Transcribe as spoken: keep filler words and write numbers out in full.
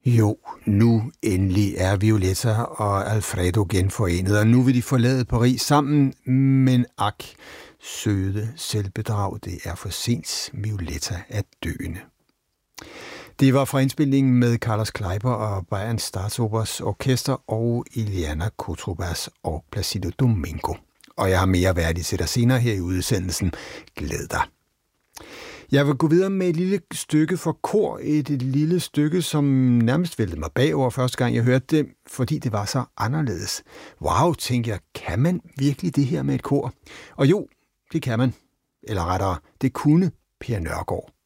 Jo, nu endelig er Violetta og Alfredo genforenet, og nu vil de forlade Paris sammen, men ak, søde selvbedrag, det er for sent. Violetta er døende. Det var fra indspilningen med Carlos Kleiber og Bayern Staatsoperas Orkester og Ileana Cotrubas og Placido Domingo. Og jeg har mere værdigt til dig senere her i udsendelsen. Glæd dig. Jeg vil gå videre med et lille stykke for kor, et lille stykke, som nærmest væltede mig bagover første gang, jeg hørte det, fordi det var så anderledes. Wow, tænkte jeg, kan man virkelig det her med et kor? Og jo, det kan man. Eller rettere, det kunne Per Nørgård.